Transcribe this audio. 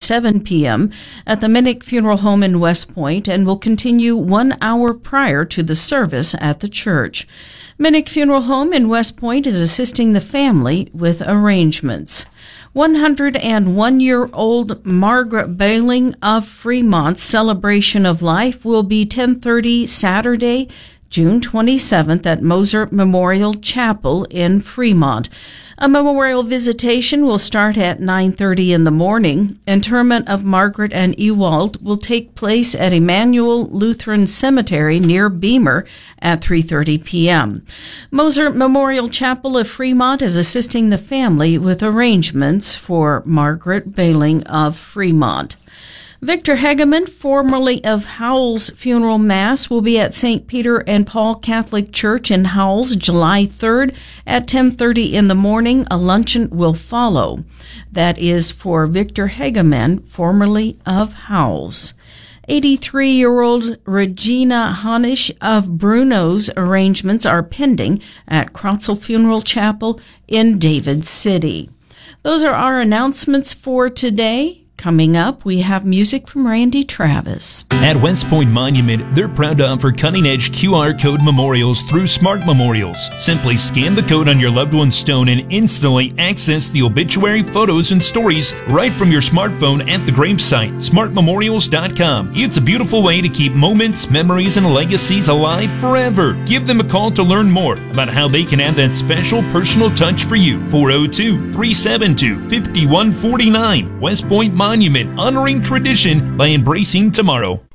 7 p.m. at the Minnick Funeral Home in West Point and will continue 1 hour prior to the service at the church. Minnick Funeral Home in West Point is assisting the family with arrangements. 101-year-old Margaret Bailing of Fremont's celebration of life will be 10:30 Saturday, June 27th at Moser Memorial Chapel in Fremont. A memorial visitation will start at 9:30 in the morning. Interment of Margaret and Ewald will take place at Emmanuel Lutheran Cemetery near Beamer at 3:30 p.m. Moser Memorial Chapel of Fremont is assisting the family with arrangements for Margaret Bailing of Fremont. Victor Hegeman, formerly of Howell's Funeral Mass, will be at St. Peter and Paul Catholic Church in Howells July 3rd at 10:30 in the morning. A luncheon will follow. That is for Victor Hegeman, formerly of Howell's. 83-year-old Regina Honish of Bruno's arrangements are pending at Crotzel Funeral Chapel in David City. Those are our announcements for today. Coming up, we have music from Randy Travis. At West Point Monument, they're proud to offer cutting-edge QR code memorials through Smart Memorials. Simply scan the code on your loved one's stone and instantly access the obituary, photos, and stories right from your smartphone at the gravesite, smartmemorials.com. It's a beautiful way to keep moments, memories, and legacies alive forever. Give them a call to learn more about how they can add that special personal touch for you. 402-372-5149. West Point Monument, honoring tradition by embracing tomorrow.